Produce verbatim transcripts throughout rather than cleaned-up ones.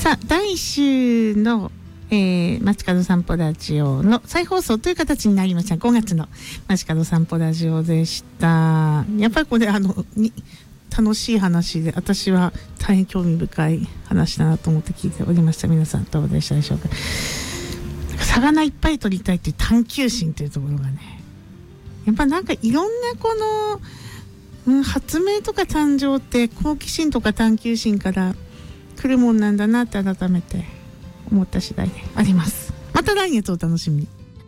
さあだいいっ週の、えー、街角散歩ラジオの再放送という形になりました。ごがつの街角散歩ラジオでした。やっぱりこれあのに楽しい話で、私は大変興味深い話だなと思って聞いておりました。皆さんどうでしたでしょうか。魚いっぱい取りたいっていう探求心というところがね、やっぱなんかいろんなこの、うん、発明とか誕生って好奇心とか探求心から来るもんなんだなって改めて思った次第であります。また来月お楽しみに。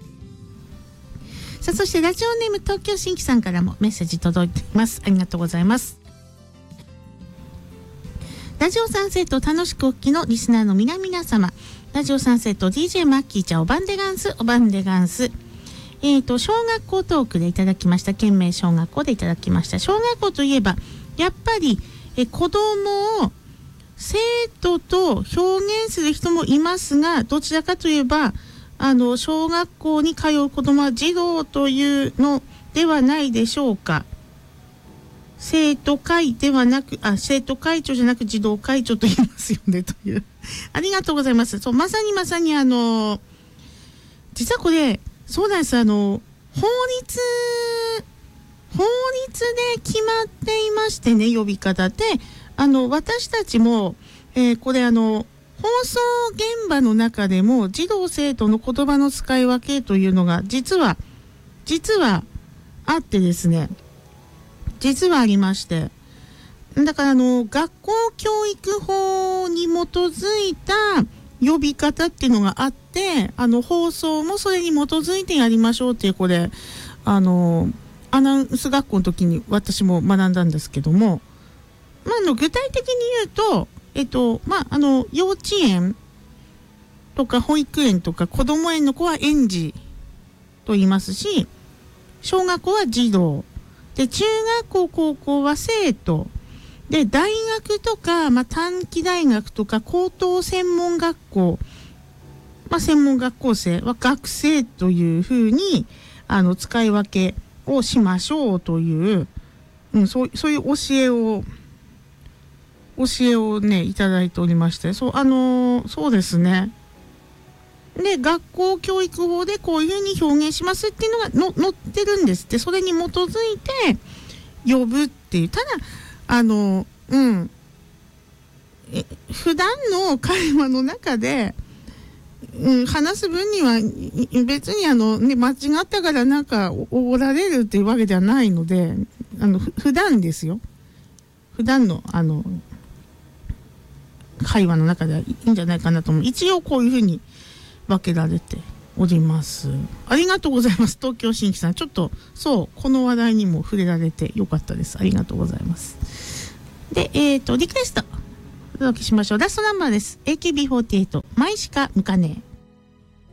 さあそしてラジオネーム東京新規さんからもメッセージ届いています。ありがとうございます。ラジオ三世と楽しくお聞きのリスナーの皆々様、ラジオ三世と ディージェー マッキーちゃんおばんでガンスおばんでガンス、えーと小学校トークでいただきました。県名小学校でいただきました。小学校といえばやっぱりえ子供を生徒と表現する人もいますが、どちらかといえばあの小学校に通う子供は児童というのではないでしょうか。生徒会ではなくあ生徒会長じゃなく児童会長と言いますよねというありがとうございます。そうまさにまさにあの実はこれそうなんです。あの法律法律で決まっていましてね、呼び方であの私たちも、えー、これあの放送現場の中でも児童生徒の言葉の使い分けというのが実は実はあってですね、実はありまして、だからあの学校教育法に基づいた呼び方っていうのがあって、あの放送もそれに基づいてやりましょうっていう、これあのアナウンス学校の時に私も学んだんですけども、まあ、あの具体的に言うと、えっとまあ、あの幼稚園とか保育園とか子ども園の子は園児と言いますし、小学校は児童で、中学校高校は生徒で、大学とか、まあ、短期大学とか高等専門学校、まあ、専門学校生は学生というふうにあの使い分けをしましょうという、うん、そう、そういう教えを教えをねいただいておりまして、そうあのー、そうですね。で学校教育法でこういうふうに表現しますっていうのがの載ってるんですって。それに基づいて呼ぶっていう。ただあのうんえ普段の会話の中で、うん、話す分には別にあの、ね、間違ったからなんかおられるっていうわけではないので、あの普段ですよ。普段のあの会話の中ではいいんじゃないかなと思う。一応こういうふうに分けられております。ありがとうございます。東京新規さん、ちょっとそうこの話題にも触れられてよかったです。ありがとうございます。で、えっとリクエストお届けしましょう。ラストナンバーです。 エーケービーフォーティーエイト 前しか向かねえ。